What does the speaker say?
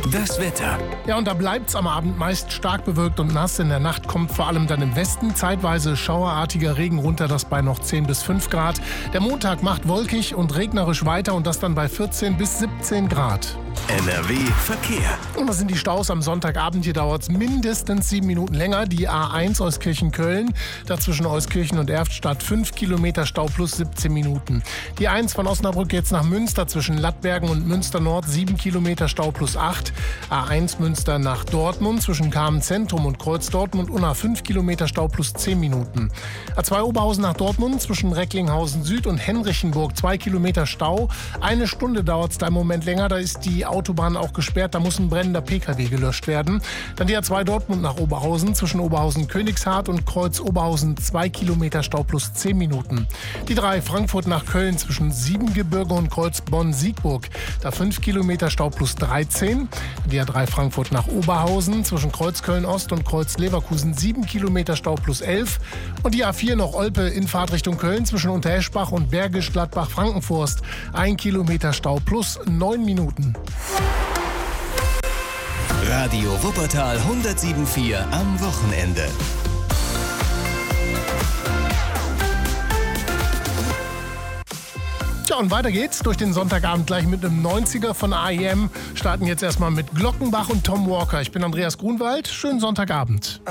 Das Wetter. Ja, und da bleibt's am Abend meist stark bewölkt und nass. In der Nacht kommt vor allem dann im Westen zeitweise schauerartiger Regen runter, das bei noch 10 bis 5 Grad. Der Montag macht wolkig und regnerisch weiter und das dann bei 14 bis 17 Grad. NRW Verkehr. Und was sind die Staus am Sonntagabend? Hier dauert es mindestens 7 Minuten länger. Die A1 Euskirchen-Köln, dazwischen Euskirchen und Erftstadt 5 Kilometer Stau plus 17 Minuten. Die 1 von Osnabrück jetzt nach Münster zwischen Lattbergen und Münster Nord 7 Kilometer Stau plus 8. A1 Münster nach Dortmund zwischen Kamen Zentrum und Kreuz Dortmund Unna 5 Kilometer Stau plus 10 Minuten. A2 Oberhausen nach Dortmund zwischen Recklinghausen Süd und Henrichenburg 2 Kilometer Stau. 1 Stunde dauert es da im Moment länger, da ist die Autobahn auch gesperrt, da muss ein brennender PKW gelöscht werden. Dann die A2 Dortmund nach Oberhausen zwischen Oberhausen-Königshardt und Kreuz Oberhausen 2 Kilometer Stau plus 10 Minuten. Die 3 Frankfurt nach Köln zwischen Siebengebirge und Kreuz Bonn-Siegburg, da 5 Kilometer Stau plus 13. Die A3 Frankfurt nach Oberhausen zwischen Kreuz Köln-Ost und Kreuz Leverkusen 7 Kilometer Stau plus 11. Und die A4 noch Olpe in Fahrtrichtung Köln zwischen Untereschbach und Bergisch Gladbach-Frankenforst 1 Kilometer Stau plus 9 Minuten. Radio Wuppertal 107.4 am Wochenende. Ja, und weiter geht's durch den Sonntagabend gleich mit einem 90er von R.E.M. Starten jetzt erstmal mit Glockenbach und Tom Walker. Ich bin Andreas Grunwald. Schönen Sonntagabend.